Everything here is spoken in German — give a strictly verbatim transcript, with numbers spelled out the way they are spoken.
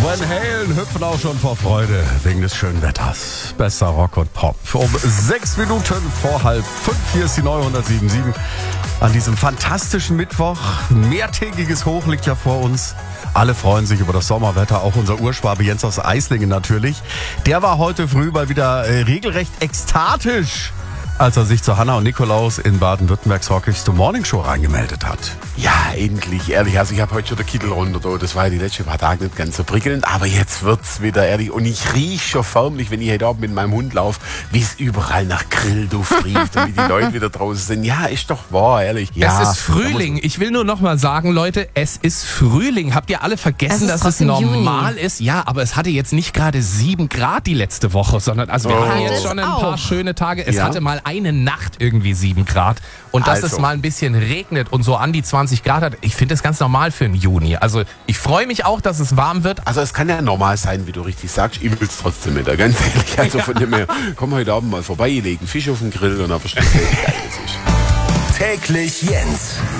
Van Halen hüpfen auch schon vor Freude wegen des schönen Wetters. Besser Rock und Pop. Um sechs Minuten vor halb fünf. Hier ist die neue hundertsieben Komma sieben. An diesem fantastischen Mittwoch. Ein mehrtägiges Hoch liegt ja vor uns. Alle freuen sich über das Sommerwetter, auch unser Urschwabe Jens aus Eislingen natürlich. Der war heute früh mal wieder äh, regelrecht ekstatisch, als er sich zu Hanna und Nikolaus in Baden-Württembergs rockigsste Morningshow reingemeldet hat. Ja, endlich, ehrlich. Also ich habe heute schon den Kittel runter da. Das war ja die letzten paar Tage nicht ganz so prickelnd, aber jetzt wird's wieder ehrlich. Und ich rieche schon förmlich, wenn ich heute Abend mit meinem Hund laufe, wie es überall nach Grillduft riecht und wie die Leute wieder draußen sind. Ja, ist doch wahr, ehrlich. Ja, es ist Frühling. Ich will nur noch mal sagen, Leute, es ist Frühling. Habt ihr alle vergessen, Es ist dass es trotzdem normal Juni. ist? Ja, aber es hatte jetzt nicht gerade sieben Grad die letzte Woche, sondern also wir Oh. hatten Hat jetzt es schon ein paar auch. schöne Tage. Es Ja. hatte mal eine Nacht irgendwie sieben Grad. Und dass Also. es mal ein bisschen regnet und so an die zwanzig Grad hat, ich finde das ganz normal für den Juni. Also ich freue mich auch, dass es warm wird. Also es kann ja normal sein, wie du richtig sagst. Ich will es trotzdem nicht, ganz ehrlich. Also von dem her, komm heute Abend mal vorbei, legen Fisch auf den Grill und dann verstehst du, wie geil das ist. Täglich Jens.